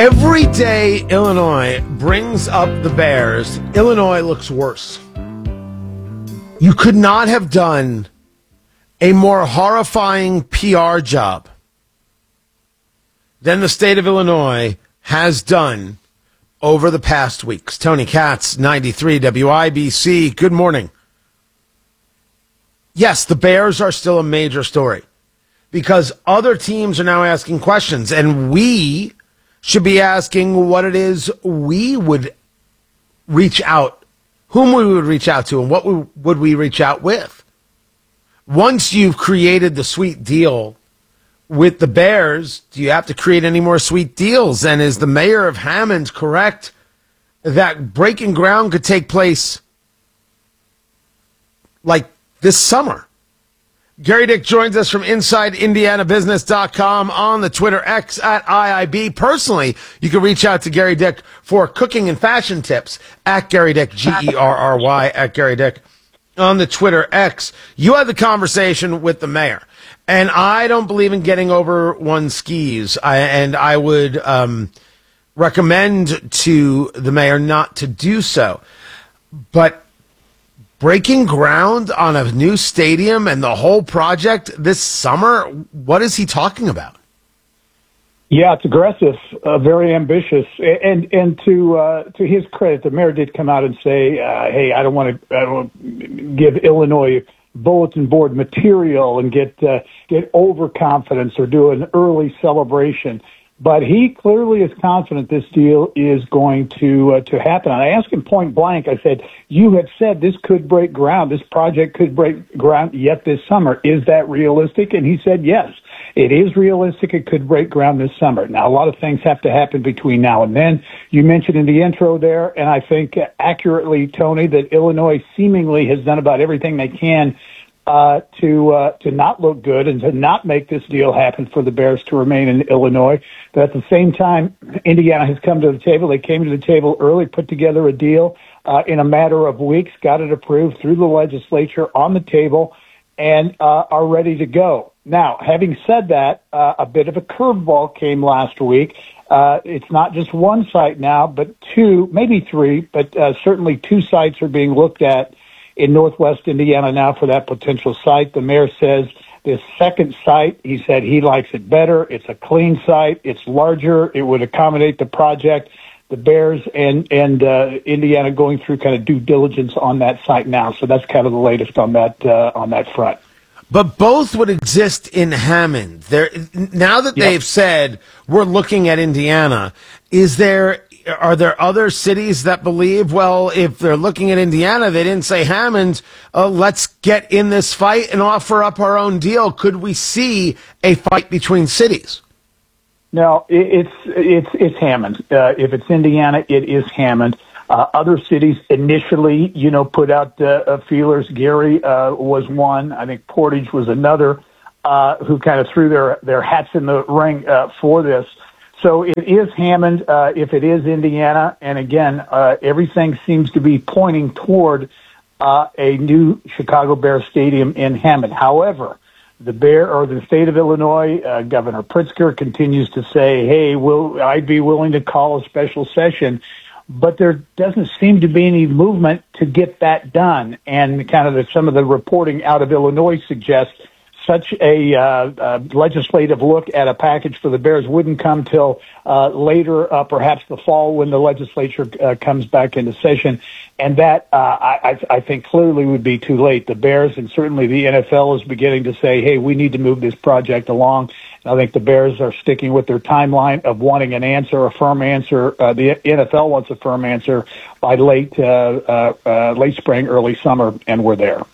Every day Illinois brings up the Bears, Illinois looks worse. You could not have done a more horrifying PR job than the state of Illinois has done over the past weeks. Tony Katz, 93 WIBC. Good morning. Yes, the Bears are still a major story because other teams are now asking questions, and we should be asking what it is we would reach out, whom we would reach out to, and what would we reach out with. Once you've created the sweet deal with the Bears, do you have to create any more sweet deals? And is the mayor of Hammond correct that breaking ground could take place like this summer? Gary Dick joins us from InsideIndianaBusiness.com on the Twitter X at IIB. Personally, you can reach out to Gary Dick for cooking and fashion tips at Gary Dick, Gerry at Gary Dick on the Twitter X. You had the conversation with the mayor, and I don't believe in getting over one's skis. I would recommend to the mayor not to do so. But breaking ground on a new stadium and the whole project this summer, what is he talking about? Yeah, it's aggressive, very ambitious, and to his credit, the mayor did come out and say, "Hey, I don't want to give Illinois bulletin board material and get overconfidence or do an early celebration." But he clearly is confident this deal is going to happen. And I asked him point blank, I said, you had said this could break ground, this project could break ground yet this summer. Is that realistic? And he said, yes, it is realistic. It could break ground this summer. Now, a lot of things have to happen between now and then. You mentioned in the intro there, and I think accurately, Tony, that Illinois seemingly has done about everything they can to not look good and to not make this deal happen for the Bears to remain in Illinois. But at the same time, Indiana has come to the table. They came to the table early, put together a deal in a matter of weeks, got it approved through the legislature on the table, and are ready to go. Now, having said that, a bit of a curveball came last week. It's not just one site now, but two, maybe three, but certainly two sites are being looked at in Northwest Indiana now for that potential site. The mayor says this second site, he said he likes it better. It's a clean site. It's larger. It would accommodate the project. The Bears and Indiana going through kind of due diligence on that site now. So that's kind of the latest on that front. But both would exist in Hammond. Now that they've said we're looking at Indiana, are there other cities that believe, well, if they're looking at Indiana, they didn't say Hammond, let's get in this fight and offer up our own deal? Could we see a fight between cities? No, it's Hammond. If it's Indiana, it is Hammond. Other cities initially, put out feelers. Gary was one. I think Portage was another who kind of threw their hats in the ring for this. So it is Hammond, if it is Indiana, and again, everything seems to be pointing toward a new Chicago Bears stadium in Hammond. However, the state of Illinois, Governor Pritzker continues to say, "Hey, I'd be willing to call a special session," but there doesn't seem to be any movement to get that done. And kind of some of the reporting out of Illinois suggests such a legislative look at a package for the Bears wouldn't come till later, perhaps the fall, when the legislature comes back into session. And that, I think, clearly would be too late. The Bears and certainly the NFL is beginning to say, hey, we need to move this project along. And I think the Bears are sticking with their timeline of wanting an answer, a firm answer. The NFL wants a firm answer by late spring, early summer, and we're there.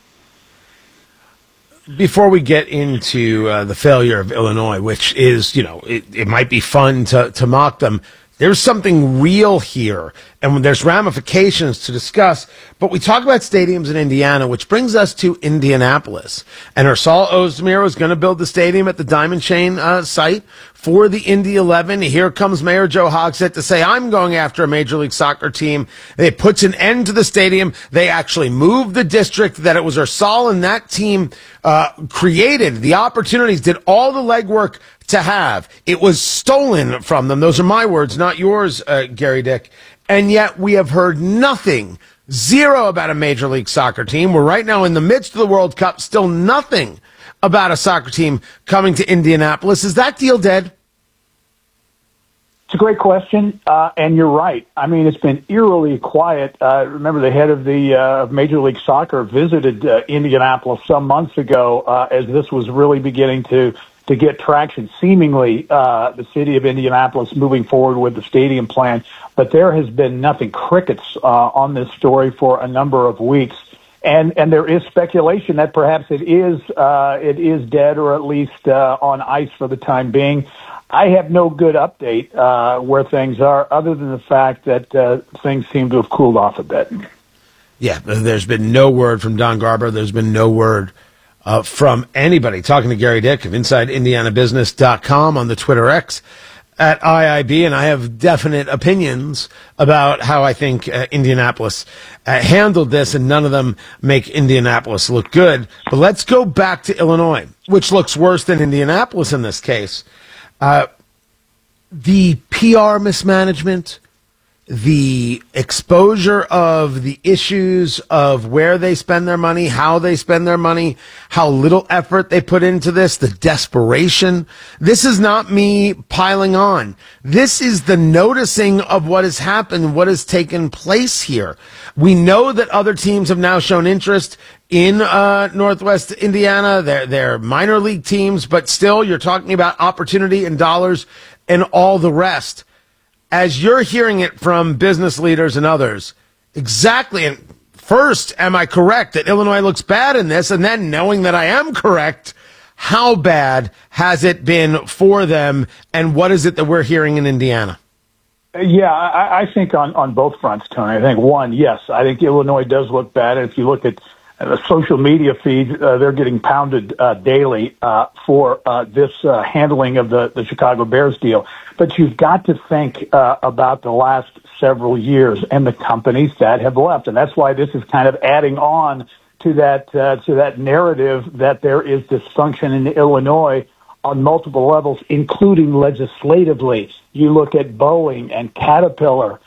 Before we get into the failure of Illinois, which is, it might be fun to mock them, there's something real here. and there's ramifications to discuss. But we talk about stadiums in Indiana, which brings us to Indianapolis. And Ursal Ozdemir was going to build the stadium at the Diamond Chain site for the Indy 11. Here comes Mayor Joe Hogsett to say, I'm going after a Major League Soccer team. It puts an end to the stadium. They actually moved the district that it was Ursal and that team created, the opportunities, did all the legwork to have. It was stolen from them. Those are my words, not yours, Gary Dick. And yet we have heard nothing, zero about a Major League Soccer team. We're right now in the midst of the World Cup, still nothing about a soccer team coming to Indianapolis. Is that deal dead? It's a great question, and you're right. I mean, it's been eerily quiet. Remember, the head of the Major League Soccer visited Indianapolis some months ago as this was really beginning to get traction. Seemingly, the city of Indianapolis moving forward with the stadium plan, but there has been nothing, crickets on this story for a number of weeks. And there is speculation that perhaps it is dead, or at least on ice for the time being. I have no good update where things are, other than the fact that things seem to have cooled off a bit. Yeah, there's been no word from Don Garber. There's been no word from anybody. Talking to Gary Dick of InsideIndianaBusiness.com on the Twitter X at IIB, and I have definite opinions about how I think Indianapolis handled this, and none of them make Indianapolis look good. But let's go back to Illinois, which looks worse than Indianapolis in this case. The PR mismanagement, the exposure of the issues of where they spend their money, how they spend their money, how little effort they put into this, the desperation. This is not me piling on. This is the noticing of what has happened, what has taken place here. We know that other teams have now shown interest in Northwest Indiana. They're minor league teams, but still you're talking about opportunity and dollars and all the rest. As you're hearing it from business leaders and others, exactly, and first, am I correct that Illinois looks bad in this? And then knowing that I am correct, how bad has it been for them? And what is it that we're hearing in Indiana? Yeah, I think on both fronts, Tony. I think, one, yes, I think Illinois does look bad. And if you look at the social media feeds, they're getting pounded daily for this handling of the Chicago Bears deal. But you've got to think about the last several years and the companies that have left. And that's why this is kind of adding on to that narrative that there is dysfunction in Illinois on multiple levels, including legislatively. You look at Boeing and Caterpillar.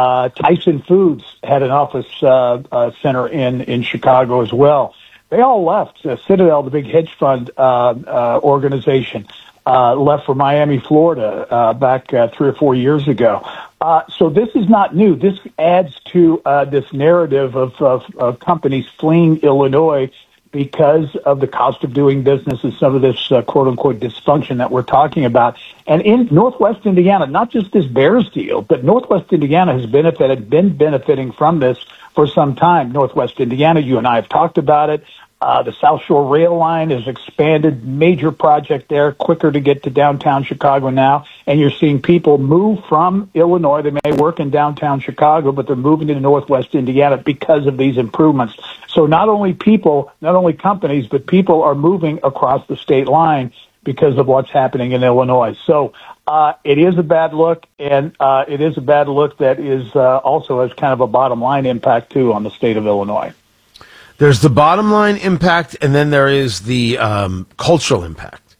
Tyson Foods had an office center in Chicago as well. They all left. Citadel, the big hedge fund organization, left for Miami, Florida, back 3 or 4 years ago. So this is not new. This adds to this narrative of companies fleeing Illinois because of the cost of doing business and some of this quote-unquote dysfunction that we're talking about. And in Northwest Indiana, not just this Bears deal, but Northwest Indiana has been benefiting from this for some time. Northwest Indiana, you and I have talked about it. The South Shore Rail Line has expanded, major project there, quicker to get to downtown Chicago now. And you're seeing people move from Illinois. They may work in downtown Chicago, but they're moving to Northwest Indiana because of these improvements. So not only companies, but people are moving across the state line because of what's happening in Illinois. So it is a bad look, and it is a bad look that is also has kind of a bottom line impact, too, on the state of Illinois. There's the bottom line impact, and then there is the cultural impact.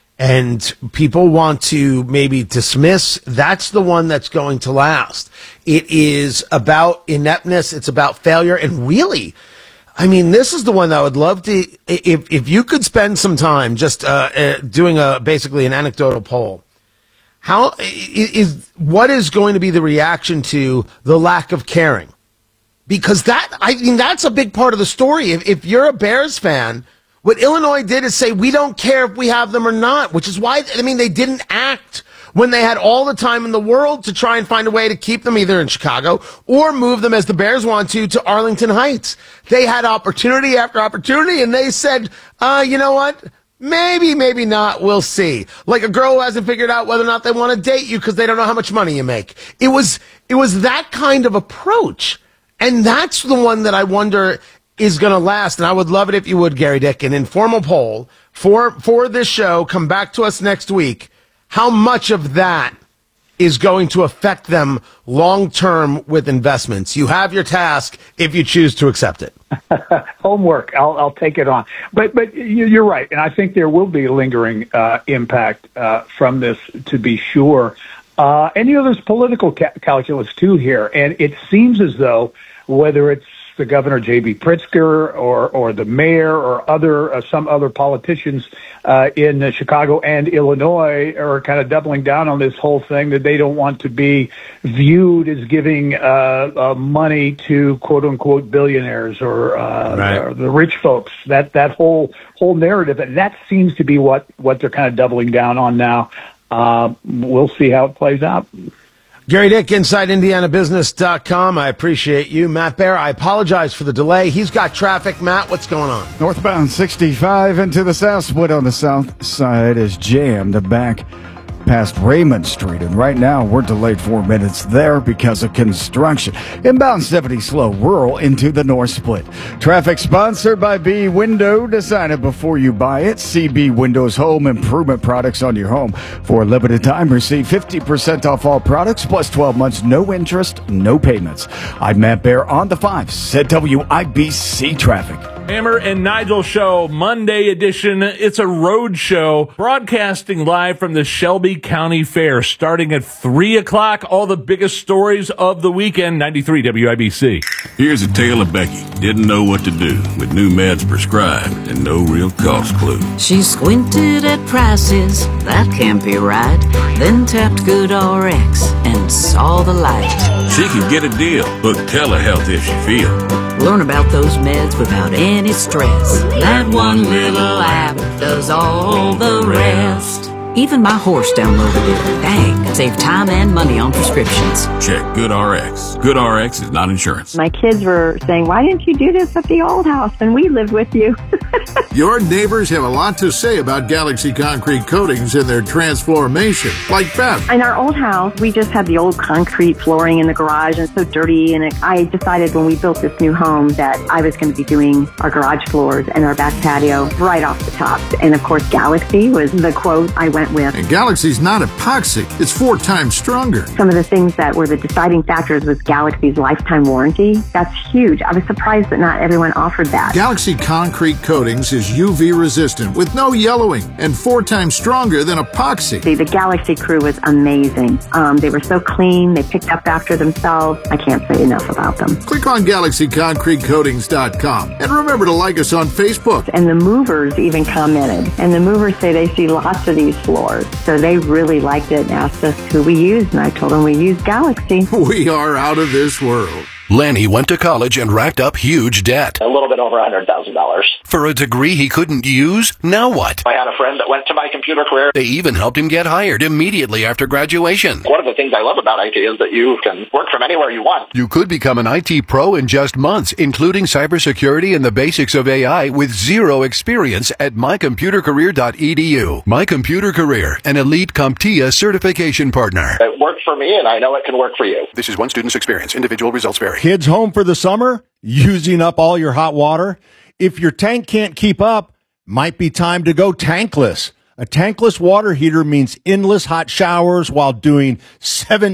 And people want to maybe dismiss. That's the one that's going to last. It is about ineptness. It's about failure. And really, I mean, this is the one that I would love to, if you could spend some time just doing basically an anecdotal poll. What is going to be the reaction to the lack of caring? Because that's a big part of the story. If you're a Bears fan, what Illinois did is say, we don't care if we have them or not, which is why, they didn't act when they had all the time in the world to try and find a way to keep them either in Chicago or move them, as the Bears want to Arlington Heights. They had opportunity after opportunity, and they said, you know what? Maybe, maybe not. We'll see. Like a girl who hasn't figured out whether or not they want to date you because they don't know how much money you make. It was that kind of approach. And that's the one that I wonder is going to last. And I would love it if you would, Gary Dick, an informal poll for this show. Come back to us next week. How much of that is going to affect them long-term with investments? You have your task if you choose to accept it. Homework. I'll take it on. But you're right. And I think there will be a lingering impact from this, to be sure. And, there's political calculus, too, here. And it seems as though whether it's the governor, J.B. Pritzker, or the mayor, or some other politicians in Chicago and Illinois are kind of doubling down on this whole thing that they don't want to be viewed as giving money to quote unquote billionaires or the rich folks. That whole narrative, and that seems to be what they're kind of doubling down on now. We'll see how it plays out. Gary Dick, InsideIndianaBusiness.com. I appreciate you. Matt Bear, I apologize for the delay. He's got traffic. Matt, what's going on? Northbound 65 into the South Split on the south side is jammed back past Raymond Street. And right now, we're delayed 4 minutes there because of construction. Inbound 70 slow rural into the North Split. Traffic sponsored by B Window. Design it before you buy it. CB Windows home improvement products on your home. For a limited time, receive 50% off all products plus 12 months, no interest, no payments. I'm Matt Bear on the 5, said WIBC Traffic. Hammer and Nigel Show, Monday edition. It's a road show broadcasting live from the Shelby County Fair starting at 3 o'clock. All the biggest stories of the weekend. 93 WIBC. Here's a tale of Becky. Didn't know what to do with new meds prescribed and no real cost clue. She squinted at prices, that can't be right. Then tapped GoodRx and saw the light. She could get a deal. Book telehealth if she feel. Learn about those meds without any stress. That one little app does all the rest. Even my horse downloaded it. Dang, save time and money on prescriptions. Check GoodRx. GoodRx is not insurance. My kids were saying, why didn't you do this at the old house when we lived with you? Your neighbors have a lot to say about Galaxy Concrete Coatings and their transformation, like Beth. In our old house, we just had the old concrete flooring in the garage and so dirty. And I decided when we built this new home that I was going to be doing our garage floors and our back patio right off the top. And of course, Galaxy was the quote I went with. And Galaxy's not epoxy. It's 4 times stronger. Some of the things that were the deciding factors was Galaxy's lifetime warranty. That's huge. I was surprised that not everyone offered that. Galaxy Concrete Coatings is UV resistant with no yellowing and 4 times stronger than epoxy. The Galaxy crew was amazing. They were so clean. They picked up after themselves. I can't say enough about them. Click on GalaxyConcreteCoatings.com and remember to like us on Facebook. And the movers even commented. And the movers say they see lots of these floors. So they really liked it and asked us who we used. And I told them we use Galaxy. We are out of this world. Lanny went to college and racked up huge debt. A little bit over $100,000. For a degree he couldn't use? Now what? I had a friend that went to My Computer Career. They even helped him get hired immediately after graduation. One of the things I love about IT is that you can work from anywhere you want. You could become an IT pro in just months, including cybersecurity and the basics of AI with zero experience at mycomputercareer.edu. My Computer Career, an elite CompTIA certification partner. It worked for me, and I know it can work for you. This is one student's experience. Individual results vary. Kids home for the summer? Using up all your hot water? If your tank can't keep up, might be time to go tankless. A tankless water heater means endless hot showers while doing 7